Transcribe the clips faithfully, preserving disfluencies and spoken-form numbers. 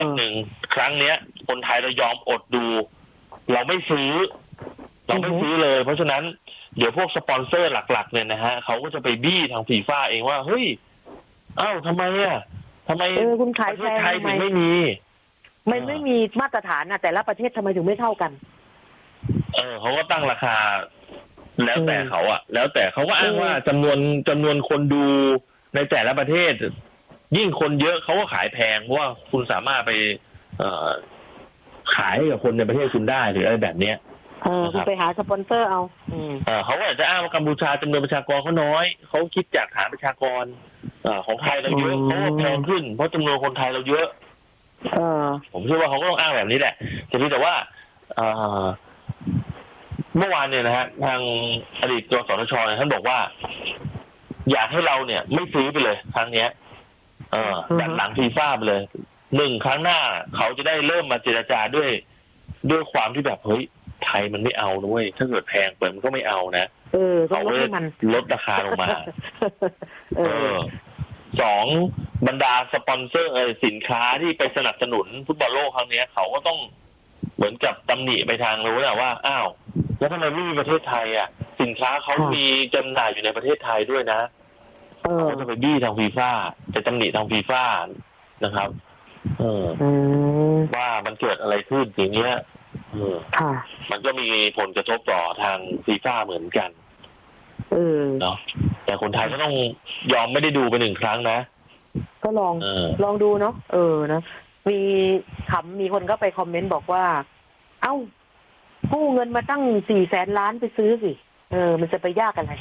หนึ่งครั้งเนี้ยคนไทยเรายอมอดดู เราไม่ซื้อ เราไม่ซื้อเลย เพราะฉะนั้นเดี๋ยวพวกสปอนเซอร์หลักๆเนี่ยนะฮะเขาก็จะไปบี้ทางฟีฟ่าเองว่าเฮ้ยอ้าวทำไมอ่ะทำไมเออคุณขายประเทศไทยแพงทำไมถึงไม่มีมันไม่มีมาตรฐานนะแต่ละประเทศทำไมถึงไม่เท่ากันเออเขาก็ตั้งราคา แล้วแต่เออเขาอะแล้วแต่เขาก็อ้างเออว่าจำนวนจำนวนคนดูในแต่ละประเทศ ยิ่งคนเยอะเขาก็ขายแพงเพราะว่าคุณสามารถไป เอ่อ ขายให้กับคนในประเทศคุณได้หรืออะไรแบบเนี้ยเออคุณไปหาสปอนเซอร์เอา อืมเออเขาก็อาจจะอ้างว่ากัมพูชาจำนวนประชากรเขาน้อยเขาคิดจากฐานประชากรเอ่อของไทยเราเยอะอืมเขาก็แพงขึ้นเพราะจำนวนคนไทยเราเยอะเออผมเชื่อว่าเขาก็ต้องอ้างแบบนี้แหละแต่เพียงแต่ว่าเอ่อเมื่อวานเนี่ยนะฮะทางอดีตกสทชเนี่ยท่านบอกว่า อยากให้เราเนี่ย ไม่ซื้อไปเลยครั้งเนี้ย เอออือฮึดันหลังฟีฟ่าไปเลยหนึ่งครั้งหน้า เขาจะได้เริ่มมาเจรจาด้วย ด้วยความที่แบบเฮ้ยไทยมันไม่เอาด้วยถ้าเกิดแพงเปิดมันก็ไม่เอานะเออต้อเขางลดก็ให้มันลดราคาลงมาเอเอออสองบรรดาสปอนเซอร์เออสินค้าที่ไปสนับสนุนฟุตบอลโลกครั้งเนี้ยเขาก็ต้องเหมือนกับตำหนิไปทางรู้นะว่าอ้าวแล้วทำไมไม่มีประเทศไทยอ่ะ สินค้าเขาค่ะมีจำหน่ายอยู่ในประเทศไทยด้วยนะเออเขาจะไปบี้ทางฟีฟ่าจะตำหนิทางฟีฟ่านะครับ เอออืมว่ามันเกิดอะไรขึ้นอย่างเงี้ยเออค่ะมันก็มีผลกระทบต่อทางฟีฟ่าเหมือนกันเออเนาะแต่คนไทยก็ต้องยอมไม่ได้ดูไปหนึ่งครั้งนะก็ลองเออลองดูเนาะ เออ นะ มีขำมีคนก็ไปคอมเมนต์บอกว่า เอ้ากู้เงินมาตั้งสี่แสนล้านไปซื้อสิ เออ มันจะไปยากอะไร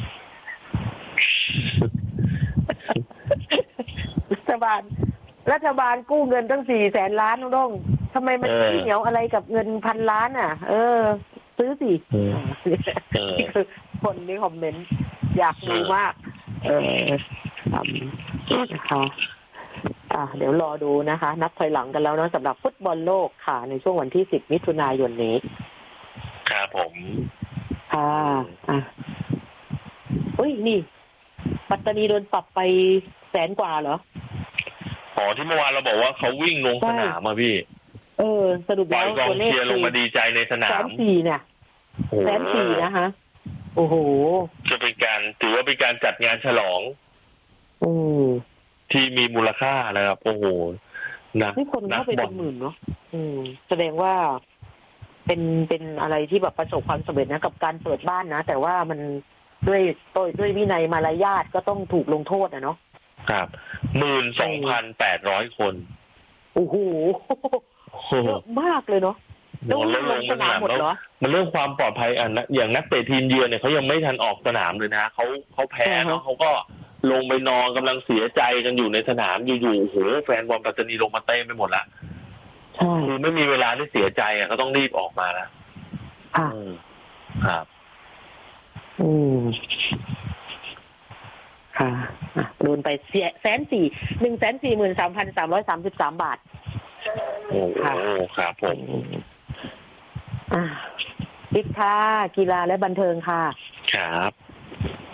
รัฐบาล รัฐบาลกู้เงินตั้งสี่แสนล้านน้องๆทำไมมันเออขี้เหนียวอะไรกับเงินพันล้านอ่ะ เออ ซื้อสิเออ เออนี่คือคนที่คอมเมนต์อยากดูมาก เออครับนะคะอ่ะเดี๋ยวรอดูนะคะ นับถอยหลังกันแล้วเนาะสำหรับฟุตบอลโลกค่ะ ในช่วงวันที่สิบมิถุนายนนี้ครับผมค่ะอ่ะอุ้ยนี่ ปัตตานีโดนปรับไปแสนกว่าเหรออ๋อที่เมื่อวานเราบอกว่าเขาวิ่งลงสนามอ่ะพี่เออ สรุปปล่แล้อยว กองตัวเลขเชียร์ลงมาดีใจในสนาแสมนสี่เนี่ยโอ้โหแสนสี่นะคะโอ้โหจะเป็นการถือว่าเป็นการจัดงานฉลองอืมที่มีมูลค่านะครับ โอ้โหนะนี่คนเข้าไปบเป็อลนหมื่นเนาะอืม แสดงว่า เป็นเป็นอะไรที่แบบประสบความสำเร็จนะกับการเปิดบ้านนะ แต่ว่ามันด้วยด้วยด้วยวินัยมารยาทก็ต้องถูกลงโทษนะเนาะครับหมื่นสองพันแปดร้อยคนโอ้โหโอ้โหเยอะมากเลยเนาะแล้วแล้วลลงงสสนานาม มหมดแล้วเหรอมันเรื่องความปลอดภัยอ่ะนะอย่างนักเตะทีมเยือนเนี่ยเขายังไม่ทันออกสนามเลยนะเขาเขาแพ้อ่าฮะเนาะเขาก็ลงไปนอนกำลังเสียใจกันอยู่ในสนามอยู่ๆโอ้โหแฟนบอลปัตตานีลงมาเต้นไปหมดละใช่คือไม่มีเวลาที่เสียใจอ่ะก็ต้องรีบออกมานะค่ะอืมครับอืม ค่ะอ่ะโดนไปเสียแสนสี่หนึ่งแสนสี่หมื่นสามพันสามร้อยสามสิบสามบาทโอ้โหค่ะครับผมอ่ะปิดค่ะกีฬาและบันเทิงค่ะครับ